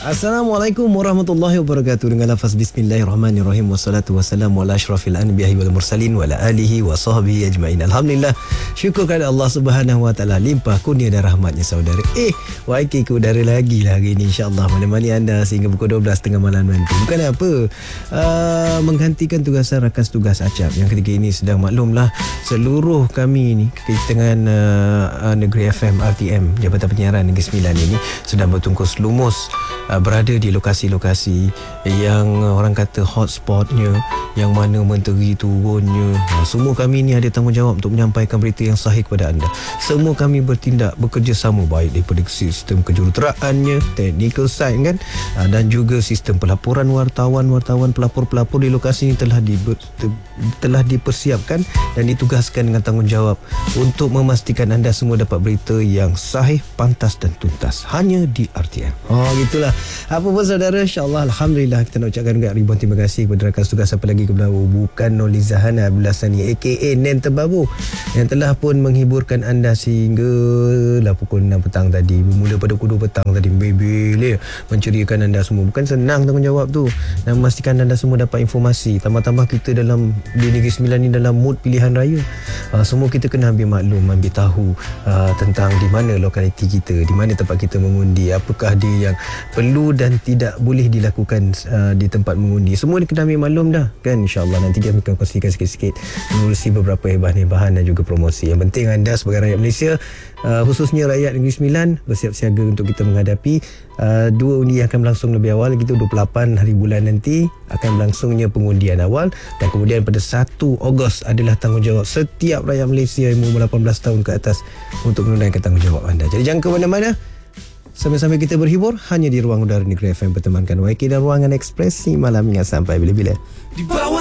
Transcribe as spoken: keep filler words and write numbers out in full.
Assalamualaikum warahmatullahi wabarakatuh. Dengan lafaz bismillahirrahmanirrahim. Wassalatu wassalamu ala asyrafil anbiya'i wal mursalin wa ala alihi wa sahbihi ajma'in. Alhamdulillah. Syukur kepada Allah Subhanahu wa taala, limpah kurnia dan rahmatnya saudara. Eh, Y K ke udara lagi lah hari ini, insya-Allah menemani anda sehingga pukul dua belas tiga puluh malam nanti. Bukan apa, uh, menggantikan tugasan rakan tugas Acap yang ketika ini sedang maklumlah seluruh kami ni dengan uh, Negeri F M R T M, Jabatan Penyiaran Negeri Sembilan ini sedang bertungkus lumus uh, berada di lokasi-lokasi yang orang kata hotspotnya, yang mana menteri turunnya. Nah, semua kami ni ada tanggungjawab untuk menyampaikan berita yang sahih kepada anda. Semua kami bertindak bekerjasama, baik daripada sistem kejuruteraannya, technical side kan, uh, dan juga sistem pelaporan wartawan-wartawan, pelapor-pelapor di lokasi ini telah di, telah dipersiapkan dan ditugaskan dengan tanggungjawab untuk memastikan anda semua dapat berita yang sahih, pantas dan tuntas hanya di R T M. Oh, gitulah. Apa pun saudara, insya-Allah alhamdulillah kita nak ucapkan juga ribuan terima kasih kepada rakan tugas apa lagi kepada bukan Nolizahana Abdulasani aka Nen Terbabu yang telah pun menghiburkan anda sehingga lah pukul enam petang tadi. Bermula pada pukul dua petang tadi bebel ya, menceriakan anda semua. Bukan senang tanggungjawab tu, dan memastikan anda semua dapat informasi. Tambah-tambah kita dalam di Negeri Sembilan ni dalam mood pilihan raya. Uh, semua kita kena ambil maklum, ambil tahu uh, tentang di mana lokaliti kita, di mana tempat kita mengundi, apakah dia yang perlu dan tidak boleh dilakukan uh, di tempat mengundi. Semua dia kena ambil maklum dah kan, insya-Allah nanti dia akan kongsikan sikit-sikit mengurusi beberapa hebahan-hebahan dan juga promosi. Yang penting anda sebagai rakyat Malaysia, uh, khususnya rakyat Negeri Sembilan, bersiap siaga untuk kita menghadapi uh, dua undi yang akan berlangsung lebih awal, gitu dua puluh lapan hari bulan nanti akan berlangsungnya pengundian awal, dan kemudian pada satu Ogos adalah tanggungjawab setiap rakyat Malaysia yang umur lapan belas tahun ke atas untuk menunaikan tanggungjawab anda. Jadi jangan ke mana-mana, sampai-sampai kita berhibur hanya di ruang udara Negeri F M bertemankan Y K dan ruangan ekspresi malam yang sampai bila-bila.